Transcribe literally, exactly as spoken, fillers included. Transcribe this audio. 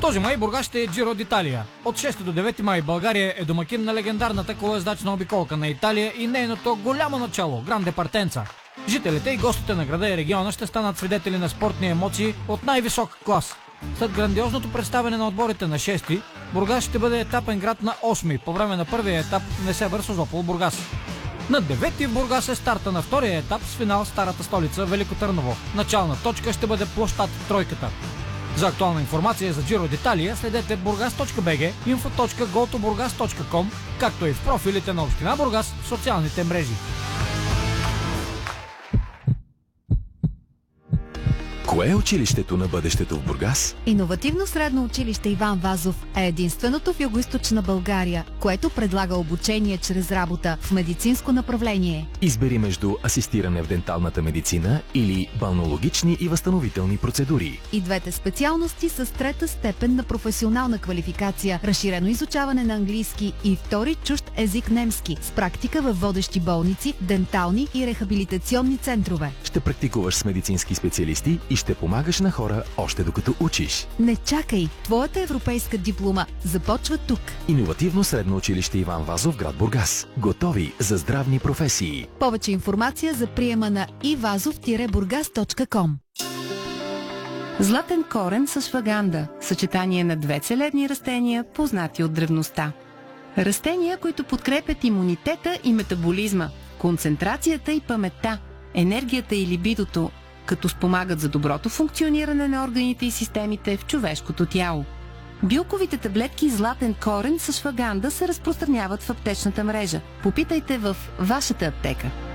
Този май Бургас ще е Джиро d'Italia. От шести до девети май България е домакин на легендарната колоездачна обиколка на Италия и нейното голямо начало – Гранде Партенца. Жителите и гостите на града и региона ще станат свидетели на спортни емоции от най-висок клас. След грандиозното представяне на отборите на шести, Бургас ще бъде етапен град на осми. По време на първия етап Несебър Созопол Бургас. На девети в Бургас е старта на втория етап с финал в старата столица Велико Търново. Начална точка ще бъде площад Тройката. За актуална информация за Джиро d'Italia следете бургас точка би джи, инфо точка го ту бургас точка ком, както и в профилите на Община Бургас в социалните мрежи. Кое е училището на бъдещето в Бургас? Иновативно средно училище Иван Вазов е единственото в Югоизточна България, което предлага обучение чрез работа в медицинско направление. Избери между асистиране в денталната медицина или балнеологични и възстановителни процедури. И двете специалности с трета степен на професионална квалификация, разширено изучаване на английски и втори чужд език немски, с практика във водещи болници, дентални и рехабилитационни центрове. Ще практикуваш с медицински специалисти и ще помагаш на хора още докато учиш. Не чакай! Твоята европейска диплома започва тук. Иновативно средно училище Иван Вазов, град Бургас. Готови за здравни професии. Повече информация за приема на и вазов бургас точка ком. Златен корен с шваганда – съчетание на две целебни растения, познати от древността. Растения, които подкрепят имунитета и метаболизма, концентрацията и паметта, енергията и либидото, като спомагат за доброто функциониране на органите и системите в човешкото тяло. Билковите таблетки Златен корен с шваганда се разпространяват в аптечната мрежа. Попитайте в вашата аптека.